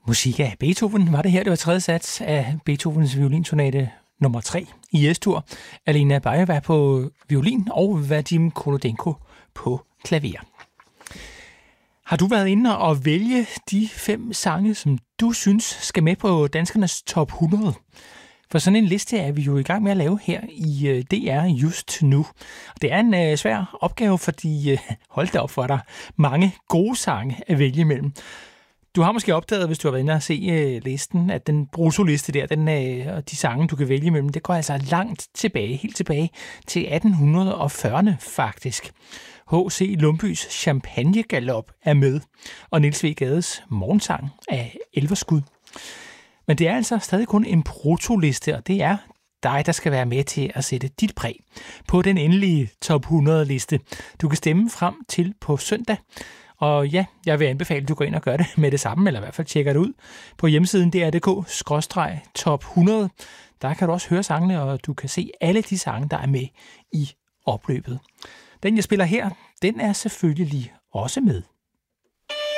Musik af Beethoven var det her. Det var tredje sats af Beethovens violinsonate nummer 3 i S-dur. Alena Bajeva på violin og Vadim Kolodenko på klaver. Har du været inde og vælge de 5 sange, som du synes skal med på danskernes top 100? For sådan en liste er vi jo i gang med at lave her i DR just nu. Det er en svær opgave, fordi hold da op for dig, mange gode sange at vælge imellem. Du har måske opdaget, hvis du har været inde og se listen, at den bruttoliste der, de sange, du kan vælge imellem, det går altså langt tilbage, helt tilbage til 1840'erne faktisk. H.C. Lumbys Champagnegalop er med, og Niels W. Gades morgensang af Elverskud. Men det er altså stadig kun en bruttoliste, og det er dig, der skal være med til at sætte dit præg på den endelige top 100-liste. Du kan stemme frem til på søndag. Og ja, jeg vil anbefale, at du går ind og gør det med det samme, eller i hvert fald tjekker det ud på hjemmesiden dr.dk/top 100. Der kan du også høre sangene, og du kan se alle de sange, der er med i opløbet. Den, jeg spiller her, den er selvfølgelig også med.